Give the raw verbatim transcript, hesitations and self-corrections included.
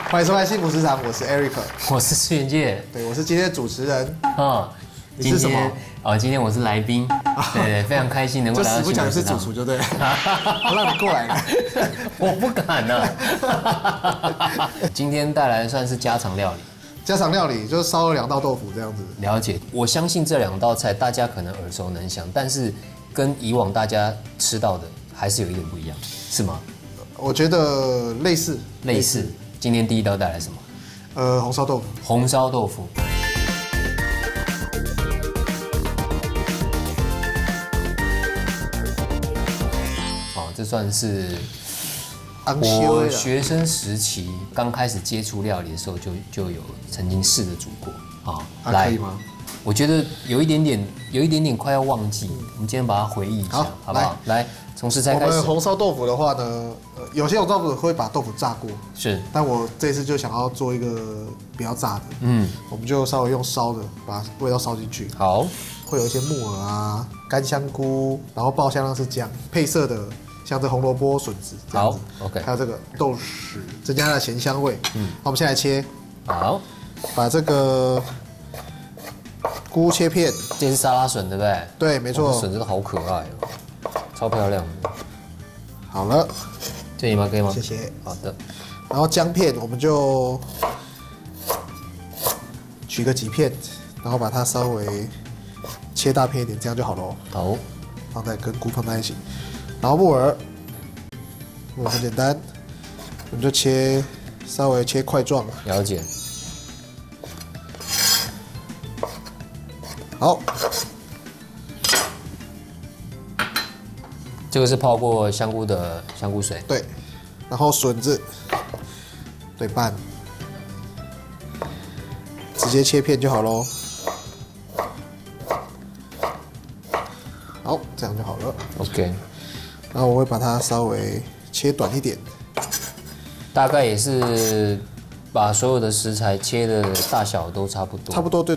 欢迎收看幸福职场，我是 Eric， 我是施元介， 对，我是今天的主持人。 哦， 你是什么？ 哦，今天我是来宾，对对，非常开心能够来到就死不讲你是幸福职场。 主厨就对了，我让你过来了。 我不敢啊。今天带来的算是家常料理。 家常料理就是烧了两道豆腐这样子。 了解，我相信这两道菜大家可能耳熟能详，但是跟以往大家吃到的还是有一点不一样，是吗？ 我觉得类似， 类似。今天第一道带来什么？ 呃，红烧豆腐。 红烧豆腐。哦，这算是我学生时期刚开始接触料理的时候就就有曾经试着煮过啊。 啊，来可以吗？ 我觉得有一点点，有一点点快要忘记。嗯、我们今天把它回忆一下，好，好不好？来，从食材开始。 我们红烧豆腐的话呢，呃、有些红烧豆腐会把豆腐炸过， 是。 但我这次就想要做一个不要炸的， 嗯， 我们就稍微用烧的把味道烧进去。 好， 会有一些木耳啊、干香菇，然后爆香料是姜，配色的像这红萝卜、笋子这样子。 好 ，OK。 还有这个豆豉，增加它的咸香味。嗯，那我们先来切。 好， 把这个菇切片。 这是沙拉笋，对不对？ 对，没错。 笋真的好可爱哦，超漂亮的。 好了， 这里吗？可以吗？ 谢谢。 好的。 然后姜片我们就取个几片，然后把它稍微切大片一点，这样就好了。 好， 放在跟菇放在一起。然后木耳，木耳很简单，我们就切稍微切块状。 了解。 好， 这个是泡过香菇的香菇水。 对，然后笋子对半，直接切片就好咯。好，这样就好了。 OK。 然后我会把它稍微切短一点， 大概也是把所有的食材切的大小都差不多。 差不多，对